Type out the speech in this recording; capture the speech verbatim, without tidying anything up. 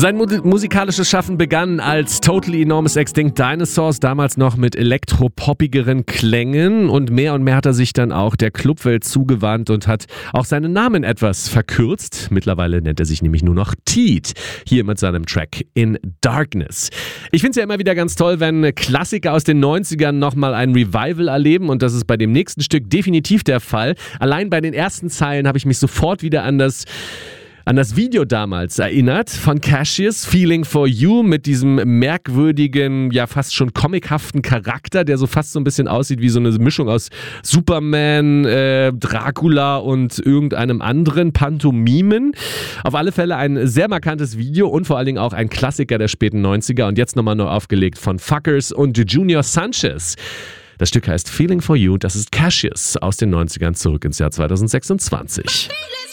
Sein mu- musikalisches Schaffen begann als Totally Enormous Extinct Dinosaurs, damals noch mit elektropoppigeren Klängen, und mehr und mehr hat er sich dann auch der Clubwelt zugewandt und hat auch seinen Namen etwas verkürzt. Mittlerweile nennt er sich nämlich nur noch Teat, hier mit seinem Track In Darkness. Ich finde es ja immer wieder ganz toll, wenn Klassiker aus den neunzigern nochmal ein Revival erleben, und das ist bei dem nächsten Stück definitiv der Fall. Allein bei den ersten Zeilen habe ich mich sofort wieder an das an das Video damals erinnert von Cassius, Feeling for You, mit diesem merkwürdigen, ja fast schon comichaften Charakter, der so fast so ein bisschen aussieht wie so eine Mischung aus Superman, äh, Dracula und irgendeinem anderen Pantomimen. Auf alle Fälle ein sehr markantes Video und vor allen Dingen auch ein Klassiker der späten neunziger und jetzt nochmal neu aufgelegt von Fuckers und Junior Sanchez. Das Stück heißt Feeling for You, das ist Cassius aus den neunzigern zurück ins Jahr zweitausendsechsundzwanzig.